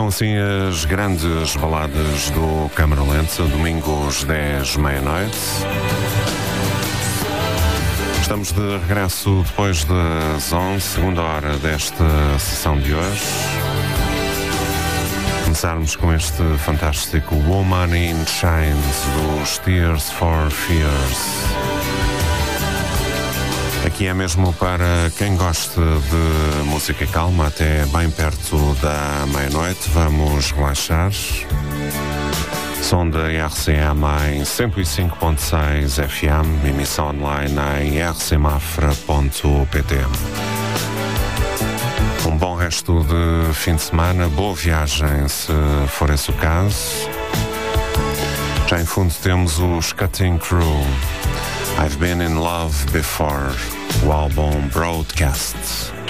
São assim as grandes baladas do Câmara Lenta, domingos 10, meia-noite. Estamos de regresso depois das 11, segunda hora desta sessão de hoje. Começarmos com este fantástico Woman in Chains dos Tears for Fears. Aqui é mesmo para quem gosta de música calma, até bem perto da meia-noite. Vamos relaxar. Som da RCM em 105.6 FM, emissão online em rcmafra.pt. Um bom resto de fim de semana, boa viagem se for esse o caso. Já em fundo temos os Cutting Crew, I've Been in Love Before, o álbum Broadcast,